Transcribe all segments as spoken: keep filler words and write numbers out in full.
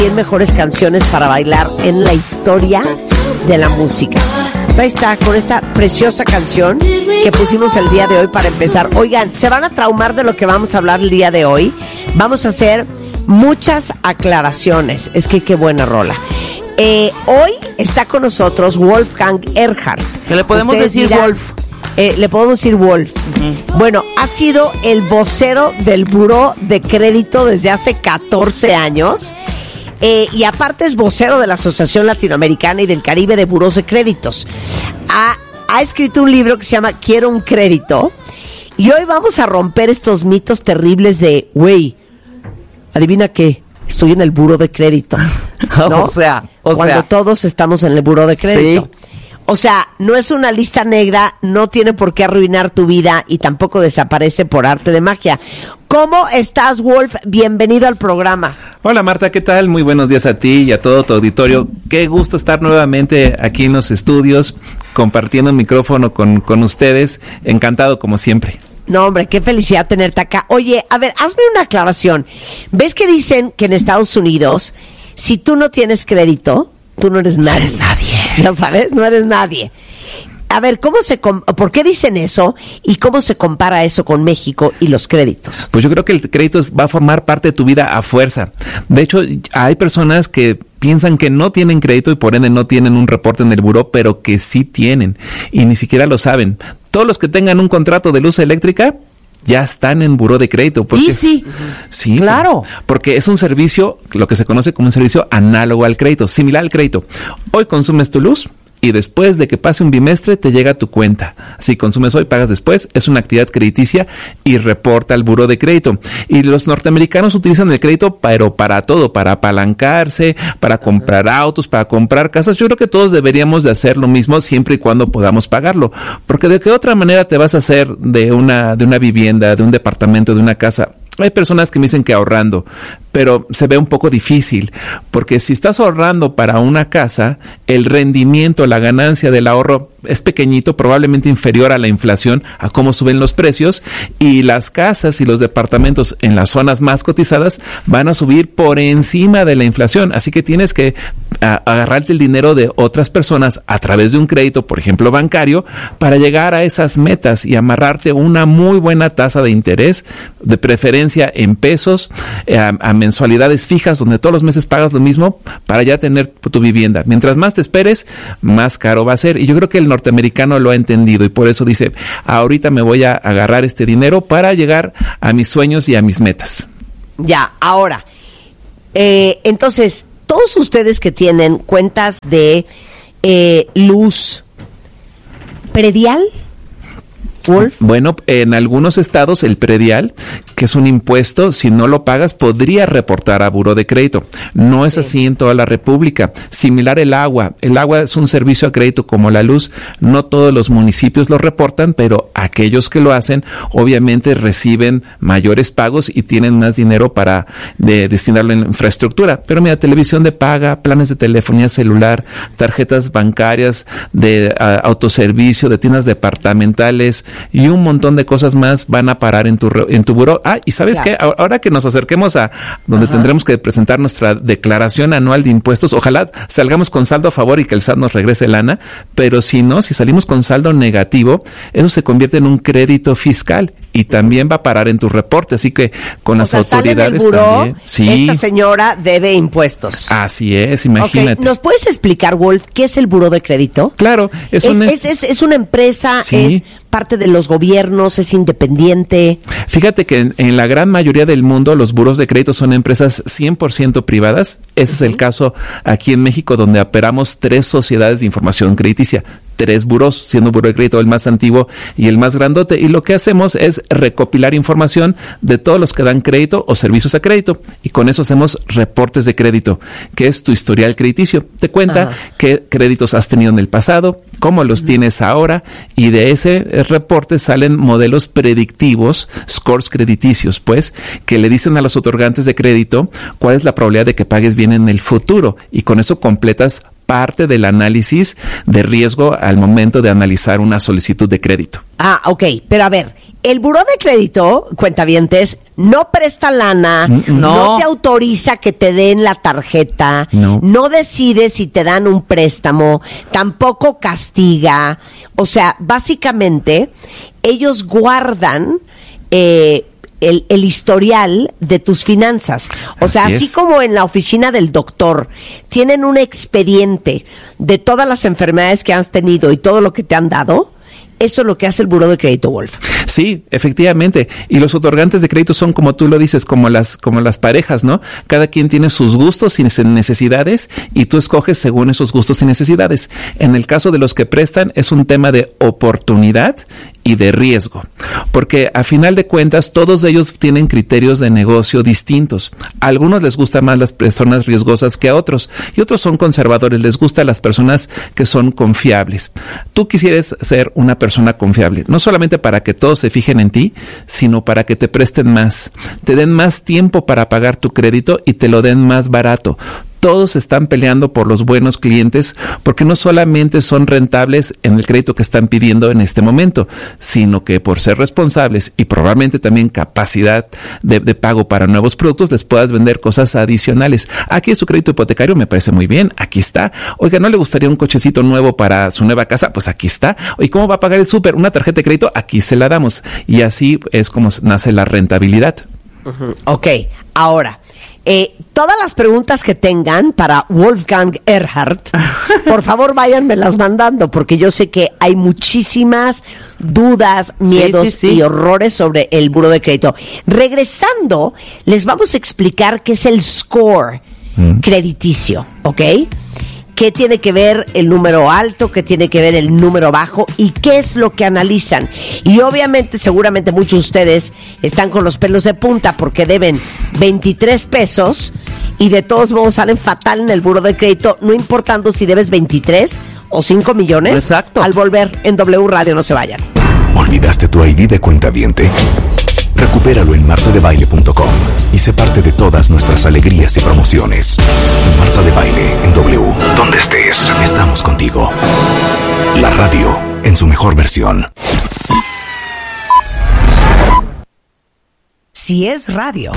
diez mejores canciones para bailar en la historia de la música. Pues ahí está, con esta preciosa canción que pusimos el día de hoy para empezar. Oigan, se van a traumar de lo que vamos a hablar el día de hoy. Vamos a hacer muchas aclaraciones. Es que qué buena rola. Eh, hoy está con nosotros Wolfgang Erhardt. ¿Qué le podemos Ustedes decir, dirán, Wolf? Eh, le podemos decir Wolf. Uh-huh. Bueno, ha sido el vocero del Buró de Crédito desde hace catorce años. Eh, y aparte es vocero de la Asociación Latinoamericana y del Caribe de Burós de Créditos. Ha, ha escrito un libro que se llama Quiero un Crédito. Y hoy vamos a romper estos mitos terribles de, güey, adivina qué, estoy en el Buró de Crédito, ¿no? o sea, o Cuando sea. todos estamos en el Buró de Crédito. Sí. O sea, no es una lista negra, no tiene por qué arruinar tu vida y tampoco desaparece por arte de magia. ¿Cómo estás, Wolf? Bienvenido al programa. Hola, Marta, ¿qué tal? Muy buenos días a ti y a todo tu auditorio. Qué gusto estar nuevamente aquí en los estudios, compartiendo el micrófono con, con ustedes. Encantado, como siempre. No, hombre, qué felicidad tenerte acá. Oye, a ver, hazme una aclaración. ¿Ves que dicen que en Estados Unidos, si tú no tienes crédito, tú no eres nadie? No eres nadie. Ya sabes, no eres nadie. A ver, ¿cómo se com- ¿por qué dicen eso? ¿Y cómo se compara eso con México y los créditos? Pues yo creo que el crédito va a formar parte de tu vida a fuerza. De hecho, hay personas que piensan que no tienen crédito y por ende no tienen un reporte en el buró, pero que sí tienen y ni siquiera lo saben. Todos los que tengan un contrato de luz eléctrica ya están en buró de crédito. Porque Y sí, sí, claro. Porque es un servicio, lo que se conoce como un servicio análogo al crédito, similar al crédito. Hoy consumes tu luz y después de que pase un bimestre te llega a tu cuenta. Si consumes hoy, pagas después. Es una actividad crediticia y reporta al buró de crédito. Y los norteamericanos utilizan el crédito pero para todo, para apalancarse, para comprar autos, para comprar casas. Yo creo que todos deberíamos de hacer lo mismo siempre y cuando podamos pagarlo. Porque de qué otra manera te vas a hacer de una, de una vivienda, de un departamento, de una casa. Hay personas que me dicen que ahorrando, pero se ve un poco difícil, porque si estás ahorrando para una casa, el rendimiento, la ganancia del ahorro es pequeñito, probablemente inferior a la inflación, a cómo suben los precios, y las casas y los departamentos en las zonas más cotizadas van a subir por encima de la inflación, así que tienes que a, agarrarte el dinero de otras personas a través de un crédito, por ejemplo bancario, para llegar a esas metas y amarrarte una muy buena tasa de interés, de preferencia en pesos, eh, a, a mensualidades fijas, donde todos los meses pagas lo mismo para ya tener tu vivienda. Mientras más te esperes, más caro va a ser. Y yo creo que el norteamericano lo ha entendido y por eso dice, ahorita me voy a agarrar este dinero para llegar a mis sueños y a mis metas. Ya, ahora, eh, entonces, todos ustedes que tienen cuentas de eh, luz, ¿predial? Wolf. Bueno, en algunos estados el predial, que es un impuesto, si no lo pagas, podría reportar a buró de crédito. No es sí. así en toda la República. Similar el agua. El agua es un servicio a crédito como la luz. No todos los municipios lo reportan, pero aquellos que lo hacen, obviamente reciben mayores pagos y tienen más dinero para de, destinarlo en infraestructura. Pero mira, televisión de paga, planes de telefonía celular, tarjetas bancarias, de uh, autoservicio, de tiendas departamentales, y un montón de cosas más van a parar en tu en tu buró. Ah, y ¿sabes claro. qué? Ahora que nos acerquemos a donde Ajá. tendremos que presentar nuestra declaración anual de impuestos, ojalá salgamos con saldo a favor y que el S A T nos regrese lana, pero si no, si salimos con saldo negativo, eso se convierte en un crédito fiscal y también va a parar en tu reporte, así que con o las sea, autoridades sale del buró, también. Sí. Esta señora debe impuestos. Así es, imagínate. Okay. ¿Nos puedes explicar, Wolf, qué es el buró de crédito? Claro, es, es, un es, es, es una empresa, sí. es parte de los gobiernos, es independiente. Fíjate que en, en la gran mayoría del mundo los buros de crédito son empresas cien por ciento privadas. Ese uh-huh. es el caso aquí en México, donde operamos tres sociedades de información crediticia. Tres buros, siendo buró de crédito el más antiguo y el más grandote, y lo que hacemos es recopilar información de todos los que dan crédito o servicios a crédito, y con eso hacemos reportes de crédito, que es tu historial crediticio. Te cuenta Ajá. qué créditos has tenido en el pasado, cómo los uh-huh. tienes ahora, y de ese reporte salen modelos predictivos, scores crediticios, pues, que le dicen a los otorgantes de crédito cuál es la probabilidad de que pagues bien en el futuro, y con eso completas parte del análisis de riesgo al momento de analizar una solicitud de crédito. Ah, ok, pero a ver, El buró de crédito, cuentavientes, no presta lana, no. no te autoriza que te den la tarjeta, no. no decide si te dan un préstamo, tampoco castiga. O sea, básicamente, ellos guardan eh, el, el historial de tus finanzas. O así sea, así es. Como en la oficina del doctor, tienen un expediente de todas las enfermedades que has tenido y todo lo que te han dado. Eso es lo que hace el buró de crédito, Wolf. Sí, efectivamente. Y los otorgantes de crédito son, como tú lo dices, como las, como las parejas, ¿no? Cada quien tiene sus gustos y necesidades y tú escoges según esos gustos y necesidades. En el caso de los que prestan, es un tema de oportunidad y de riesgo, porque a final de cuentas todos ellos tienen criterios de negocio distintos. A algunos les gustan más las personas riesgosas que a otros y otros son conservadores, les gustan las personas que son confiables. Tú quisieras ser una persona confiable, no solamente para que todos se fijen en ti, sino para que te presten más, te den más tiempo para pagar tu crédito y te lo den más barato. Todos están peleando por los buenos clientes porque no solamente son rentables en el crédito que están pidiendo en este momento, sino que por ser responsables y probablemente también capacidad de, de pago para nuevos productos, les puedas vender cosas adicionales. Aquí es su crédito hipotecario, me parece muy bien, aquí está. Oiga, ¿no le gustaría un cochecito nuevo para su nueva casa? Pues aquí está. Oye, ¿cómo va a pagar el súper? Una tarjeta de crédito, aquí se la damos. Y así es como nace la rentabilidad. Uh-huh. Ok, ahora... Eh, todas las preguntas que tengan para Wolfgang Erhardt, por favor váyanmelas mandando, porque yo sé que hay muchísimas dudas, miedos sí, sí, sí. y horrores sobre el buró de crédito. Regresando, les vamos a explicar qué es el score mm. crediticio, ¿ok? ¿Qué tiene que ver el número alto? ¿Qué tiene que ver el número bajo? ¿Y qué es lo que analizan? Y obviamente, seguramente muchos de ustedes están con los pelos de punta porque deben veintitrés pesos y de todos modos salen fatal en el buró de crédito, no importando si debes veintitrés o cinco millones. Exacto. Al volver en W Radio, no se vayan. ¿Olvidaste tu I D de cuentaviente? Recupéralo en marta de baile punto com y sé parte de todas nuestras alegrías y promociones. Marta de Baile en W. Donde estés, estamos contigo. La radio en su mejor versión. Si es radio.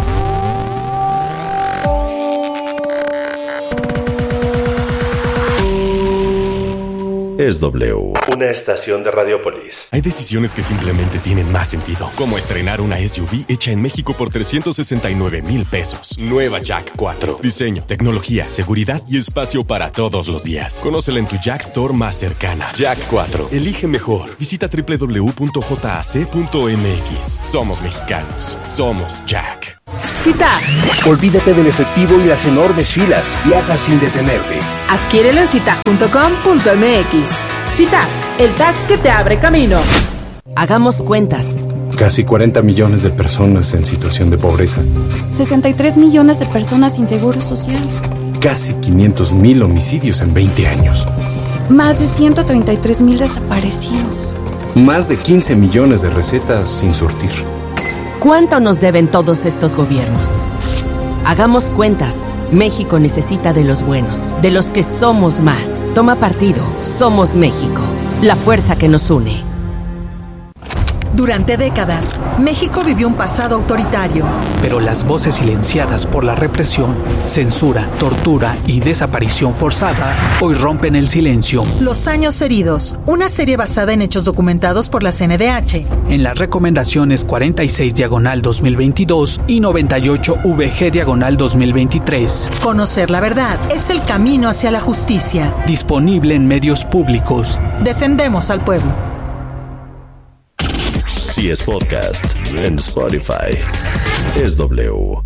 Es W. Una estación de Radiopolis. Hay decisiones que simplemente tienen más sentido, como estrenar una S U V hecha en México por trescientos sesenta y nueve mil pesos. Nueva Jack cuatro. Diseño, tecnología, seguridad y espacio para todos los días. Conócela en tu Jack Store más cercana. Jack cuatro. Elige mejor. Visita doble u doble u doble u punto j a c punto m x. Somos mexicanos. Somos Jack. Cita. Olvídate del efectivo y las enormes filas. Viaja sin detenerte. Adquiérelo en cita punto com punto m x. Cita, el tag que te abre camino. Hagamos cuentas. Casi cuarenta millones de personas en situación de pobreza. sesenta y tres millones de personas sin seguro social. Casi quinientos mil homicidios en veinte años. Más de ciento treinta y tres mil desaparecidos. Más de quince millones de recetas sin surtir. ¿Cuánto nos deben todos estos gobiernos? Hagamos cuentas. México necesita de los buenos, de los que somos más. Toma partido. Somos México. La fuerza que nos une. Durante décadas, México vivió un pasado autoritario. Pero las voces silenciadas por la represión, censura, tortura y desaparición forzada hoy rompen el silencio. Los años heridos, una serie basada en hechos documentados por la C N D H. En las recomendaciones cuarenta y seis diagonal dos mil veintidós y noventa y ocho V G diagonal dos mil veintitrés. Conocer la verdad es el camino hacia la justicia. Disponible en medios públicos. Defendemos al pueblo. Si es podcast en Spotify, es W.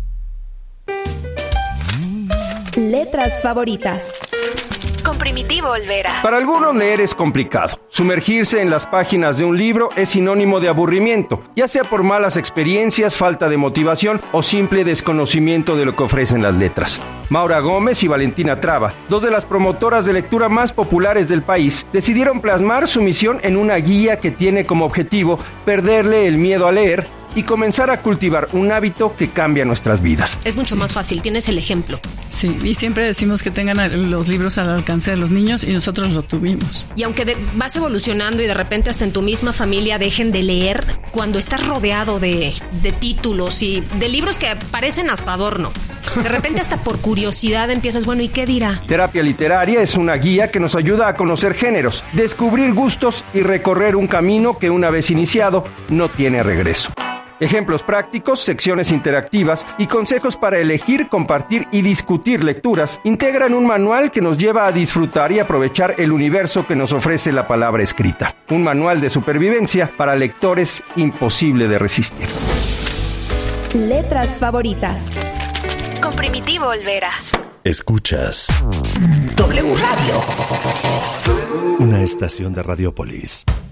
Letras favoritas. Con Primitivo Olvera. Para algunos leer es complicado. Sumergirse en las páginas de un libro es sinónimo de aburrimiento, ya sea por malas experiencias, falta de motivación o simple desconocimiento de lo que ofrecen las letras. Maura Gómez y Valentina Traba, dos de las promotoras de lectura más populares del país, decidieron plasmar su misión en una guía que tiene como objetivo perderle el miedo a leer y comenzar a cultivar un hábito que cambia nuestras vidas. Es mucho más fácil, tienes el ejemplo. Sí, y siempre decimos que tengan los libros al alcance de los niños y nosotros lo tuvimos. Y aunque de, vas evolucionando y de repente hasta en tu misma familia dejen de leer, cuando estás rodeado de, de títulos y de libros que parecen hasta adorno, de repente hasta por curiosidad empiezas, bueno, ¿y qué dirá? Terapia literaria es una guía que nos ayuda a conocer géneros, descubrir gustos y recorrer un camino que una vez iniciado no tiene regreso. Ejemplos prácticos, secciones interactivas y consejos para elegir, compartir y discutir lecturas integran un manual que nos lleva a disfrutar y aprovechar el universo que nos ofrece la palabra escrita. Un manual de supervivencia para lectores imposible de resistir. Letras favoritas. Con Primitivo Olvera. Escuchas W Radio. Una estación de Radiopolis.